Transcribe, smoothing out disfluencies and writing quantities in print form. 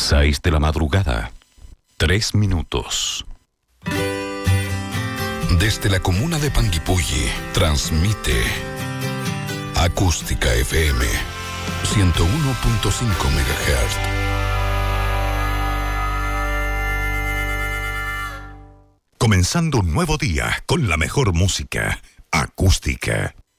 6 de la madrugada, 3 minutos. Desde la comuna de Panguipulli, transmite Acústica FM 101.5 MHz. Comenzando un nuevo día con la mejor música. Acústica